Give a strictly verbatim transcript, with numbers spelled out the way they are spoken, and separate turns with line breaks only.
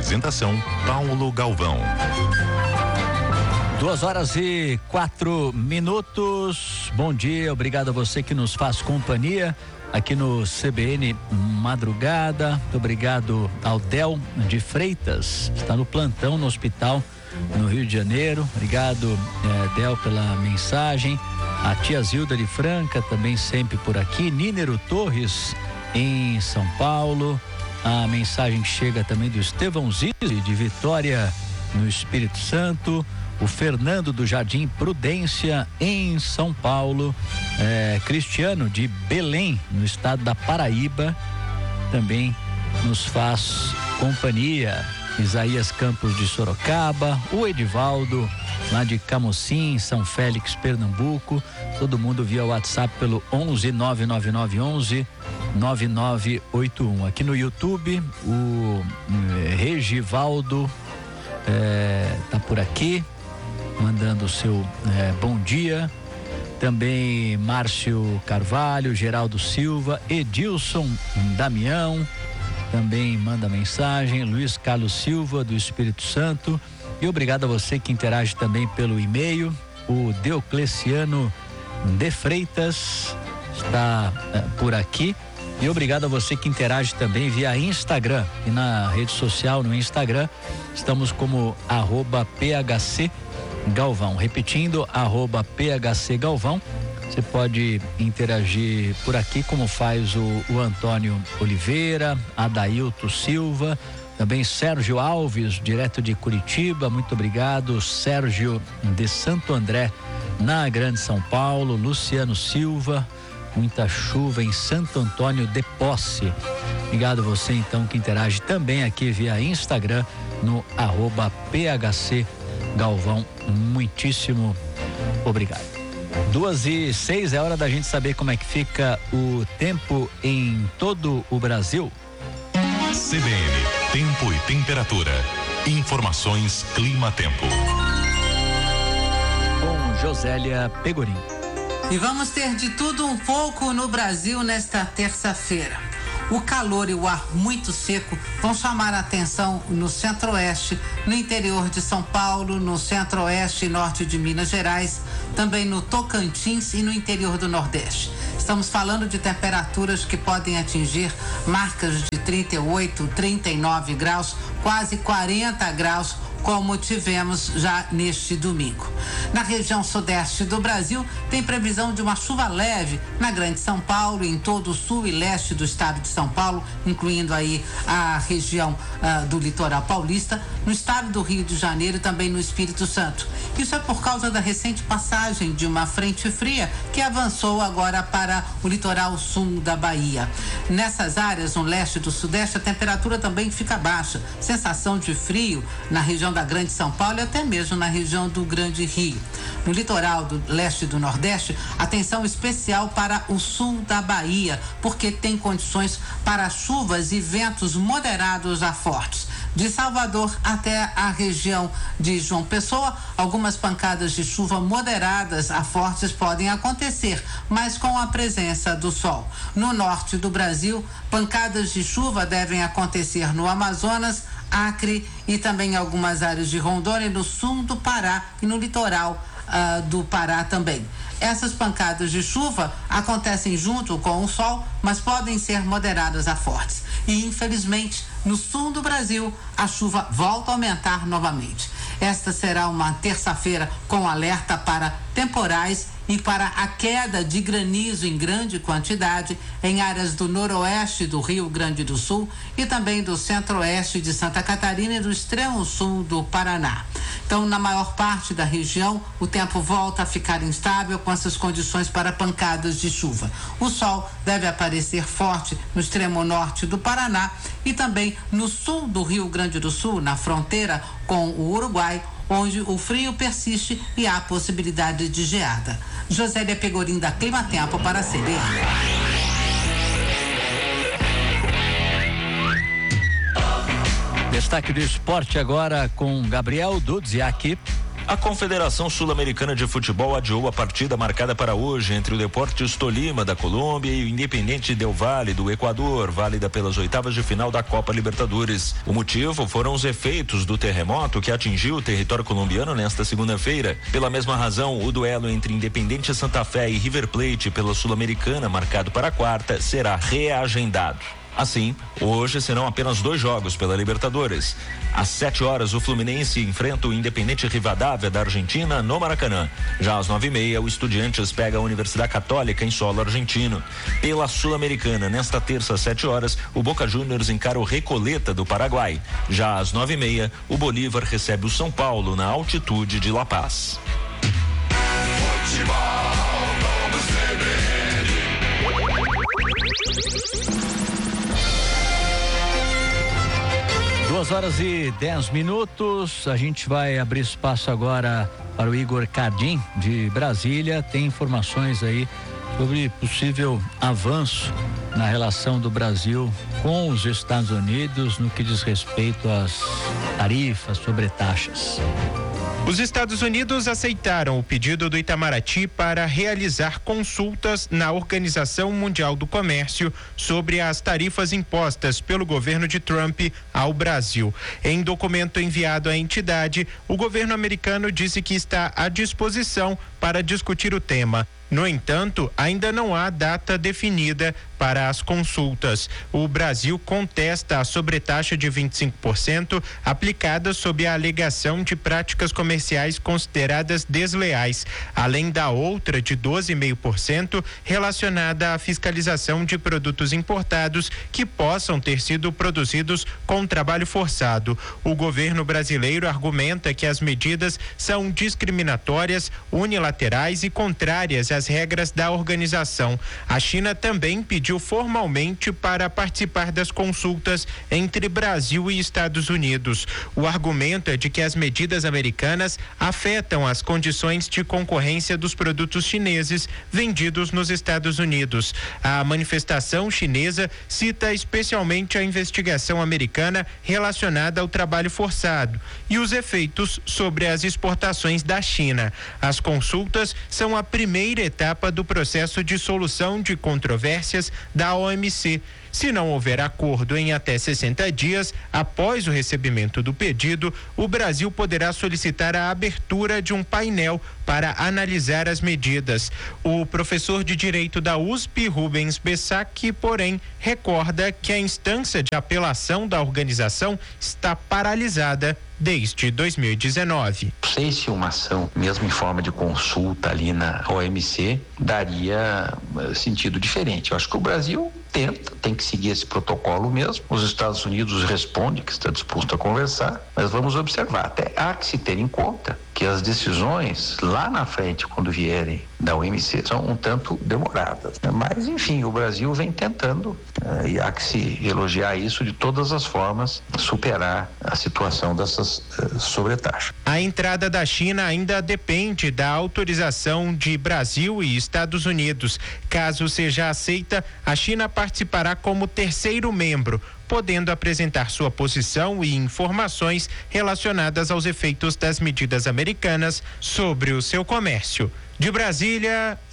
Apresentação Paulo Galvão.
Duas horas e quatro minutos. Bom dia, obrigado a você que nos faz companhia aqui no C B N Madrugada. Muito obrigado ao Del de Freitas, está no plantão no hospital no Rio de Janeiro. Obrigado, eh, Del, pela mensagem. A tia Zilda de Franca também sempre por aqui. Nínero Torres em São Paulo. A mensagem chega também do Estevão Zilli de Vitória no Espírito Santo. O Fernando do Jardim Prudência em São Paulo. É, Cristiano de Belém, no estado da Paraíba, também nos faz companhia. Isaías Campos de Sorocaba, o Edivaldo lá de Camocim, São Félix, Pernambuco. Todo mundo via WhatsApp pelo onze nove nove nove onze nove nove oito um. Aqui no YouTube, o eh, Regivaldo eh, tá por aqui, mandando o seu eh, bom dia. Também Márcio Carvalho, Geraldo Silva, Edilson Damião também manda mensagem, Luiz Carlos Silva do Espírito Santo. E obrigado a você que interage também pelo e-mail. O Deocleciano de Freitas está eh, por aqui. E obrigado a você que interage também via Instagram. E na rede social, no Instagram, estamos como arroba P H C Galvão. Repetindo, arroba P H C Galvão. Você pode interagir por aqui, como faz o, o Antônio Oliveira, Adailto Silva, também Sérgio Alves, direto de Curitiba. Muito obrigado. Sérgio de Santo André, na Grande São Paulo. Luciano Silva, muita chuva em Santo Antônio de Posse. Obrigado você então que interage também aqui via Instagram no arroba P H C Galvão. Muitíssimo obrigado. Duas e seis, é hora da gente saber como é que fica o tempo em todo o Brasil.
C B N, tempo e temperatura. Informações Clima-Tempo.
Com Josélia Pegorim.
E vamos ter de tudo um pouco no Brasil nesta terça-feira. O calor e o ar muito seco vão chamar a atenção no centro-oeste, no interior de São Paulo, no centro-oeste e norte de Minas Gerais, também no Tocantins e no interior do Nordeste. Estamos falando de temperaturas que podem atingir marcas de trinta e oito, trinta e nove graus, quase quarenta graus, como tivemos já neste domingo. Na região sudeste do Brasil, tem previsão de uma chuva leve na Grande São Paulo, em todo o sul e leste do estado de São Paulo, incluindo aí a região uh, do litoral paulista, no estado do Rio de Janeiro e também no Espírito Santo. Isso é por causa da recente passagem de uma frente fria que avançou agora para o litoral sul da Bahia. Nessas áreas, no leste do sudeste, a temperatura também fica baixa. Sensação de frio na região da Grande São Paulo e até mesmo na região do Grande Rio. No litoral do leste e do Nordeste, atenção especial para o sul da Bahia, porque tem condições para chuvas e ventos moderados a fortes. De Salvador até a região de João Pessoa, algumas pancadas de chuva moderadas a fortes podem acontecer, mas com a presença do sol. No norte do Brasil, pancadas de chuva devem acontecer no Amazonas, Acre e também em algumas áreas de Rondônia, no sul do Pará e no litoral uh, do Pará também. Essas pancadas de chuva acontecem junto com o sol, mas podem ser moderadas a fortes. E, infelizmente, no sul do Brasil, a chuva volta a aumentar novamente. Esta será uma terça-feira com alerta para temporais e para a queda de granizo em grande quantidade em áreas do noroeste do Rio Grande do Sul e também do centro-oeste de Santa Catarina e do extremo sul do Paraná. Então, na maior parte da região, o tempo volta a ficar instável com essas condições para pancadas de chuva. O sol deve aparecer forte no extremo norte do Paraná e também no sul do Rio Grande do Sul, na fronteira com o Uruguai, onde o frio persiste e há possibilidade de geada. Josélia Pegorim, da Clima-Tempo, para a C B N.
Destaque do esporte agora com Gabriel Dudziak.
A Confederação Sul-Americana de Futebol adiou a partida marcada para hoje entre o Deportes Tolima da Colômbia e o Independiente Del Valle do Equador, válida pelas oitavas de final da Copa Libertadores. O motivo foram os efeitos do terremoto que atingiu o território colombiano nesta segunda-feira. Pela mesma razão, o duelo entre Independiente Santa Fé e River Plate pela Sul-Americana, marcado para a quarta, será reagendado. Assim, hoje serão apenas dois jogos pela Libertadores. Às sete horas, o Fluminense enfrenta o Independiente Rivadavia da Argentina no Maracanã. Já às nove e meia, o Estudiantes pega a Universidade Católica em solo argentino. Pela Sul-Americana, nesta terça às sete horas, o Boca Juniors encara o Recoleta do Paraguai. Já às nove e meia, o Bolívar recebe o São Paulo na altitude de La Paz.
Duas horas e dez minutos, a gente vai abrir espaço agora para o Igor Cardim, de Brasília. Tem informações aí sobre possível avanço na relação do Brasil com os Estados Unidos no que diz respeito às tarifas, sobretaxas.
Os Estados Unidos aceitaram o pedido do Itamaraty para realizar consultas na Organização Mundial do Comércio sobre as tarifas impostas pelo governo de Trump ao Brasil. Em documento enviado à entidade, o governo americano disse que está à disposição para discutir o tema. No entanto, ainda não há data definida para as consultas. O Brasil contesta a sobretaxa de vinte e cinco por cento aplicada sob a alegação de práticas comerciais consideradas desleais, além da outra de doze vírgula cinco por cento relacionada à fiscalização de produtos importados que possam ter sido produzidos com trabalho forçado. O governo brasileiro argumenta que as medidas são discriminatórias, unilaterais e contrárias às regras da organização. A China também pediu formalmente para participar das consultas entre Brasil e Estados Unidos. O argumento é de que as medidas americanas afetam as condições de concorrência dos produtos chineses vendidos nos Estados Unidos. A manifestação chinesa cita especialmente a investigação americana relacionada ao trabalho forçado e os efeitos sobre as exportações da China. As consultas são a primeira etapa do processo de solução de controvérsias da O M C. Se não houver acordo em até sessenta dias após o recebimento do pedido, o Brasil poderá solicitar a abertura de um painel para analisar as medidas. O professor de Direito da U S P, Rubens Bessac, porém, recorda que a instância de apelação da organização está paralisada desde dois mil e dezenove.
Não sei se uma ação, mesmo em forma de consulta ali na O M C, daria uh, sentido diferente. Eu acho que o Brasil tenta, tem que seguir esse protocolo mesmo. Os Estados Unidos respondem que está disposto a conversar, mas vamos observar. Até há que se ter em conta que as decisões lá na frente, quando vierem da O M C, são um tanto demoradas, né? Mas, enfim, o Brasil vem tentando, uh, e há que se elogiar isso de todas as formas, superar a situação dessas uh, sobretaxas.
A entrada da China ainda depende da autorização de Brasil e Estados Unidos. Caso seja aceita, a China participará como terceiro membro, podendo apresentar sua posição e informações relacionadas aos efeitos das medidas americanas sobre o seu comércio. De Brasília,